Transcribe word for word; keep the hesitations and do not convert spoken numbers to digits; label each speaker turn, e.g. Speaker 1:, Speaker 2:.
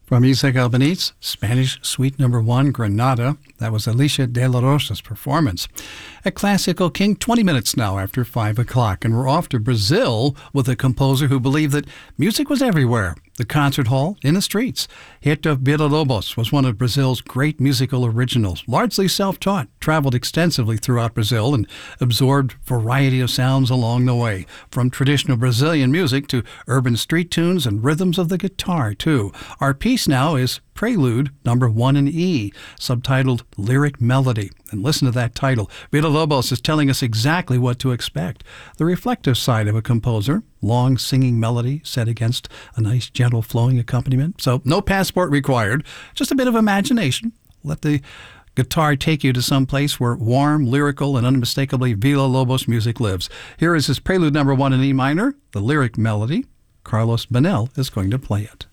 Speaker 1: From Isaac Albeniz, Spanish Suite Number One, Granada. That was Alicia de la Rosa's performance. At Classical King, twenty minutes now after five o'clock, and we're off to Brazil with a composer who believed that music was everywhere. The concert hall, in the streets. Heitor Villa-Lobos was one of Brazil's great musical originals, largely self-taught, traveled extensively throughout Brazil and absorbed a variety of sounds along the way, from traditional Brazilian music to urban street tunes and rhythms of the guitar, too. Our piece now is Prelude Number One in E, subtitled Lyric Melody. And listen to that title. Villa-Lobos is telling us exactly what to expect. The reflective side of a composer, long singing melody set against a nice gentle flowing accompaniment. So no passport required, just a bit of imagination. Let the guitar take you to some place where warm, lyrical, and unmistakably Villa-Lobos music lives. Here is his Prelude Number One in E minor, the lyric melody. Carlos Banel is going to play it.